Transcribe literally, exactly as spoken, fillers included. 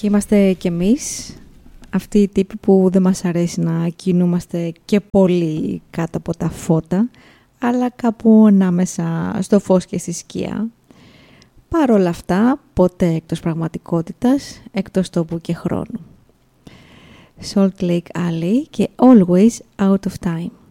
Και είμαστε κι εμείς αυτοί οι τύποι που δεν μας αρέσει να κινούμαστε και πολύ κάτω από τα φώτα, αλλά κάπου ανάμεσα στο φως και στη σκιά. Παρ' όλα αυτά, ποτέ εκτός πραγματικότητας, εκτός τόπου και χρόνου. Salt Lake Alley και Always Out of Time.